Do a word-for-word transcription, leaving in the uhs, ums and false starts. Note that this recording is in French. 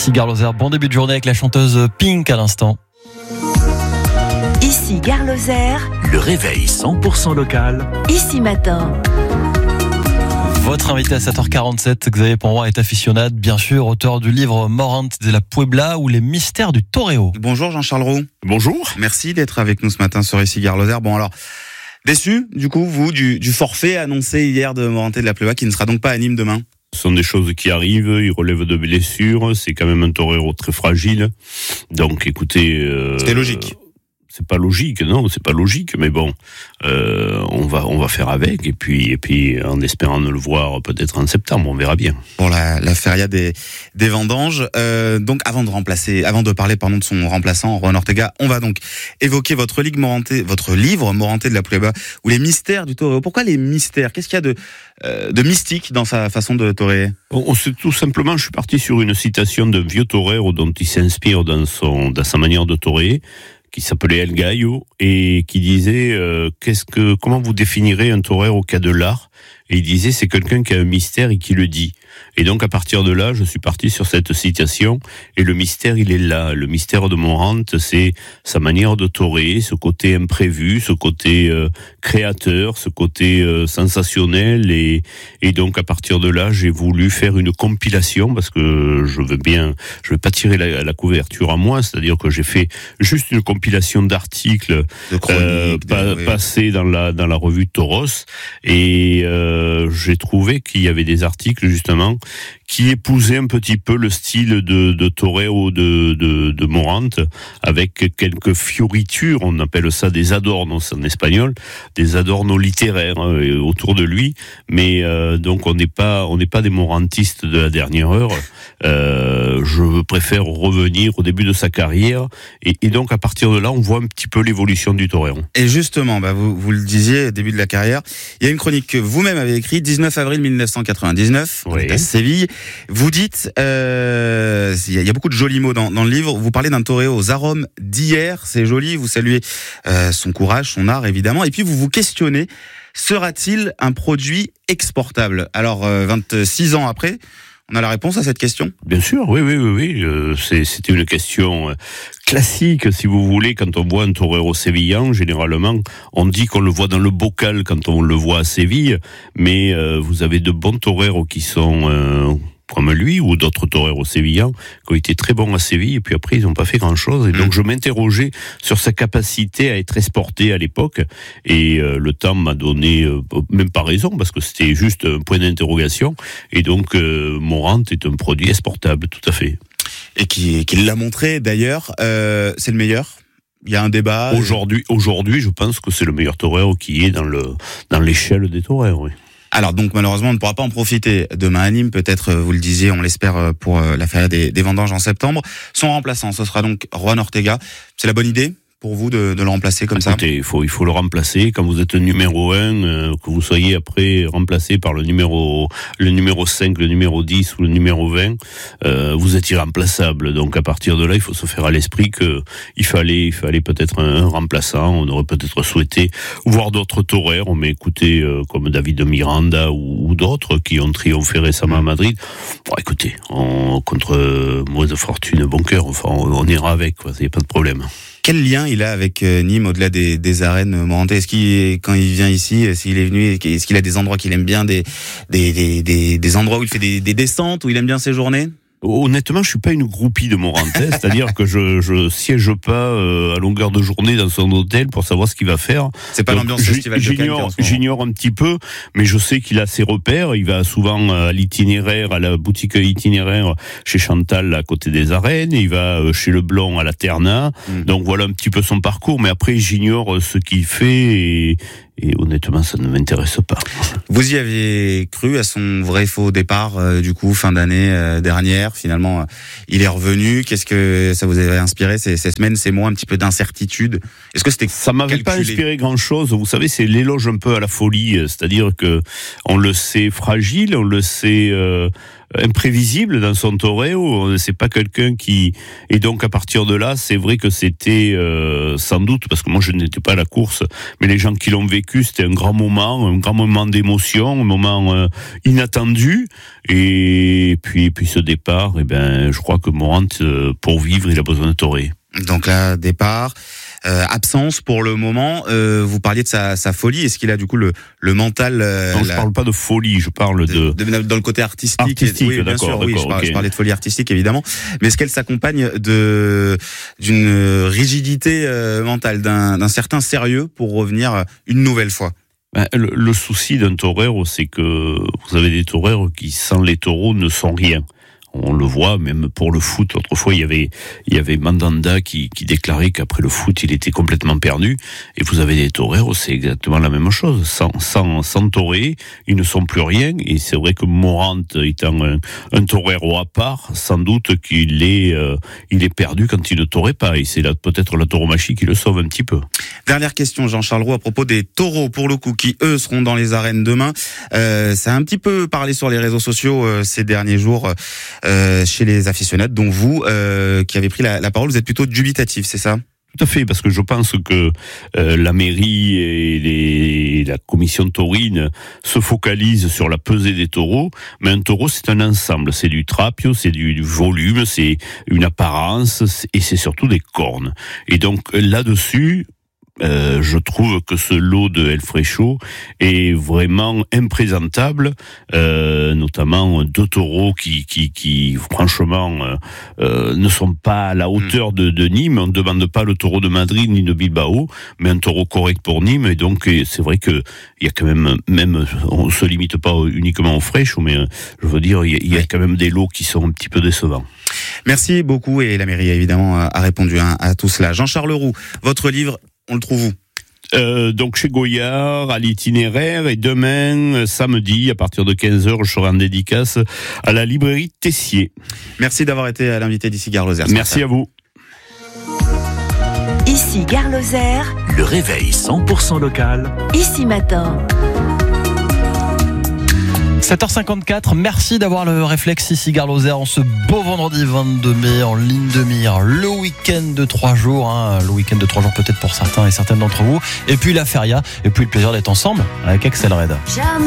Ici Gare Lozère, bon début de journée avec la chanteuse Pink à l'instant. Ici Gare Lozère, le réveil cent pour cent local. Ici Matin. Votre invité à sept heures quarante-sept, Xavier Ponroy, est aficionade, bien sûr, auteur du livre Morante de la Puebla ou les mystères du Toreo. Bonjour Jean-Charles Roux. Bonjour. Merci d'être avec nous ce matin sur Ici Gare Lozère. Bon alors, déçu du coup, vous, du, du forfait annoncé hier de Morante de la Puebla qui ne sera donc pas à Nîmes demain? Ce sont des choses qui arrivent, il relève de blessures, c'est quand même un torero très fragile. Donc écoutez... Euh, C'était logique. C'est pas logique, non, c'est pas logique, mais bon, euh, on va on va faire avec et puis et puis en espérant de le voir peut-être en septembre, on verra bien. Pour la, la feria des des vendanges, euh, donc avant de remplacer, avant de parler pardon de son remplaçant Juan Ortega, on va donc évoquer votre ligue Morante, votre livre Morante de la Puebla ou les mystères du toreo. Pourquoi les mystères? Qu'est-ce qu'il y a de euh, de mystique dans sa façon de toréer? On, on sait tout simplement, je suis parti sur une citation d'un vieux torero dont il s'inspire dans son dans sa manière de toréer, qui s'appelait El Gallo et qui disait euh, qu'est-ce que comment vous définirez un torero qui a de l'art? Et il disait c'est quelqu'un qui a un mystère et qui le dit. Et donc à partir de là, je suis parti sur cette citation et le mystère il est là. Le mystère de Morante, c'est sa manière de toréer, ce côté imprévu, ce côté euh, créateur, ce côté euh, sensationnel et et donc à partir de là, j'ai voulu faire une compilation parce que je veux bien, je vais pas tirer la, la couverture à moi, c'est-à-dire que j'ai fait juste une compilation d'articles de chroniques, euh, pa- oui. passés dans la dans la revue Toros et euh, j'ai trouvé qu'il y avait des articles justement qui épousait un petit peu le style de, de toreo de, de, de Morante, avec quelques fioritures, on appelle ça des adornos en espagnol, des adornos littéraires euh, autour de lui, mais euh, donc on n'est pas on n'est pas des morantistes de la dernière heure. Euh, je préfère revenir au début de sa carrière, et, et donc à partir de là, on voit un petit peu l'évolution du torero. Et justement, bah vous, vous le disiez, début de la carrière, il y a une chronique que vous-même avez écrite, dix-neuf avril mille neuf cent quatre-vingt-dix-neuf, Oui. à Séville. Vous dites, euh, il y, y a beaucoup de jolis mots dans, dans le livre. Vous parlez d'un torero aux arômes d'hier, c'est joli. Vous saluez euh, son courage, son art évidemment, et puis vous vous questionnez, sera-t-il un produit exportable? Alors, euh, vingt-six ans après, on a la réponse à cette question? Bien sûr, oui, oui, oui, oui. Euh, c'est, c'était une question euh, classique, si vous voulez. Quand on voit un torero sévillan, généralement, on dit qu'on le voit dans le bocal quand on le voit à Séville, mais euh, vous avez de bons toreros qui sont euh, comme lui ou d'autres toreros sévillans qui ont été très bons à Séville et puis après ils n'ont pas fait grand-chose. Et donc je m'interrogeais sur sa capacité à être exporté à l'époque et euh, le temps m'a donné euh, même pas raison parce que c'était juste un point d'interrogation et donc euh, Morante est un produit exportable, tout à fait. Et qui, qui l'a montré d'ailleurs, euh, c'est le meilleur? Il y a un débat. Aujourd'hui, aujourd'hui, je pense que c'est le meilleur torero qui est dans le dans l'échelle des toreros. Oui. Alors donc malheureusement on ne pourra pas en profiter demain à Nîmes, peut-être vous le disiez, on l'espère pour la feria des, des vendanges en septembre. Son remplaçant, ce sera donc Juan Ortega. C'est la bonne idée pour vous de, de le remplacer comme Écoutez, ça? il faut, il faut le remplacer. Quand vous êtes numéro un, euh, que vous soyez après remplacé par le numéro, le numéro cinq, le numéro dix ou le numéro vingt, euh, vous êtes irremplaçable. Donc à partir de là, il faut se faire à l'esprit que il fallait, il fallait peut-être un, un remplaçant. On aurait peut-être souhaité voir d'autres toreros, mais écoutez, euh, comme David Miranda ou, ou d'autres qui ont triomphé récemment à Madrid. Bon, écoutez, on, contre euh, mauvaise fortune, bon cœur, enfin, on, on ira avec, quoi. Il n'y a pas de problème. Quel lien il a avec Nîmes au-delà des, des arènes Morante? Est-ce qu'il, quand il vient ici, s'il est venu, est-ce qu'il a des endroits qu'il aime bien, des, des, des, des, des endroits où il fait des, des descentes, où il aime bien séjourner? Honnêtement, je suis pas une groupie de Morante, c'est-à-dire que je je siège pas euh, à longueur de journée dans son hôtel pour savoir ce qu'il va faire. C'est pas Donc, l'ambiance festival de Cannes. J'ignore, j'ignore un petit peu, mais je sais qu'il a ses repères. Il va souvent à l'itinéraire, à la boutique itinéraire chez Chantal à côté des arènes. Il va chez Leblanc à la Terna. Mmh. Donc voilà un petit peu son parcours. Mais après, j'ignore ce qu'il fait et Et honnêtement, ça ne m'intéresse pas. Vous y aviez cru à son vrai faux départ, euh, du coup, fin d'année euh, dernière. Finalement, euh, il est revenu. Qu'est-ce que ça vous avait inspiré ces, ces semaines, ces mois, un petit peu d'incertitude? Est-ce que c'était Ça m'avait calculé? pas inspiré grand-chose. Vous savez, c'est l'éloge un peu à la folie. C'est-à-dire que on le sait fragile, on le sait euh, imprévisible dans son toreo. C'est pas quelqu'un qui... Et donc, à partir de là, c'est vrai que c'était euh, sans doute, parce que moi, je n'étais pas à la course, mais les gens qui l'ont vécu, c'était un grand moment, un grand moment d'émotion, un moment euh, inattendu. Et puis, puis ce départ, eh ben, je crois que Morant, euh, pour vivre, il a besoin de torer. Donc là, départ, euh, absence pour le moment. Euh, vous parliez de sa, sa folie. Est-ce qu'il a du coup le, le mental euh, Non, je la... parle pas de folie, je parle de... de, de dans le côté artistique. Artistique, oui, bien d'accord, sûr. Oui, d'accord, je, par, okay. je parlais de folie artistique évidemment. Mais est-ce qu'elle s'accompagne de d'une rigidité euh, mentale, d'un, d'un certain sérieux pour revenir une nouvelle fois? Ben, le, le souci d'un torero, c'est que vous avez des toreros qui, sans les taureaux, ne sont rien. On le voit, même pour le foot. Autrefois, il y avait, il y avait Mandanda qui, qui déclarait qu'après le foot, il était complètement perdu. Et vous avez des toreros, c'est exactement la même chose. Sans, sans, sans torer, ils ne sont plus rien. Et c'est vrai que Morant, étant un, un torero à part, sans doute qu'il est, euh, il est perdu quand il ne torait pas. Et c'est là, peut-être la tauromachie qui le sauve un petit peu. Dernière question, Jean-Charles Roux, à propos des taureaux, pour le coup, qui eux seront dans les arènes demain. Euh, ça a un petit peu parlé sur les réseaux sociaux euh, ces derniers jours. Euh, chez les aficionados, dont vous, euh, qui avez pris la, la parole, vous êtes plutôt dubitatif, c'est ça? Tout à fait, parce que je pense que euh, la mairie et les, la commission taurine se focalisent sur la pesée des taureaux, mais un taureau c'est un ensemble, c'est du trapio, c'est du, du volume, c'est une apparence et c'est surtout des cornes. Et donc là-dessus, Euh, je trouve que ce lot de El Frecho est vraiment imprésentable, euh, notamment deux taureaux qui, qui, qui franchement, euh, euh, ne sont pas à la hauteur de, de Nîmes. On ne demande pas le taureau de Madrid ni de Bilbao, mais un taureau correct pour Nîmes. Et donc, c'est vrai que il y a quand même, même, on se limite pas uniquement au Frecho, mais je veux dire, il y a, il y a quand même des lots qui sont un petit peu décevants. Merci beaucoup, et la mairie évidemment a répondu à, à tout cela. Jean-Charles Roux, votre livre, on le trouve où? Euh, donc chez Goyard, à l'Itinéraire, et demain, samedi, à partir de quinze heures, je serai en dédicace à la librairie Tessier. Merci d'avoir été à l'invité d'ici Gare Lozère. Merci à vous. Ici Gare Lozère, Le réveil cent pour cent local. ici matin. sept heures cinquante-quatre, merci d'avoir le réflexe ici Gare Lozère en ce beau vendredi vingt-deux mai en ligne de mire. Le week-end de trois jours, hein, le week-end de trois jours peut-être pour certains et certaines d'entre vous. Et puis la feria, et puis le plaisir d'être ensemble avec Axel Red. Jamais